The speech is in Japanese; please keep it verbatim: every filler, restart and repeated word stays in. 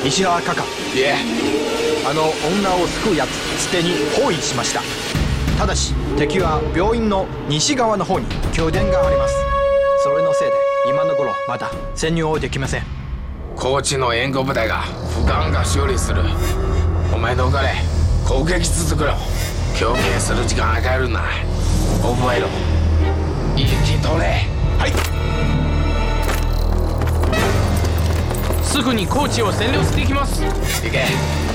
西川閣下、 いえ、 あの女を救うやつすでに包囲しました。ただし敵は病院の西側の方に拠点があります。それのせいで今の頃まだ潜入できません。 高知の援護部隊が不願が修理する。お前どうかれ攻撃続くろ。共鳴する時間与えるな。覚えろ。生きとれ。 はい。 すぐに高知を占領していきます。 行け。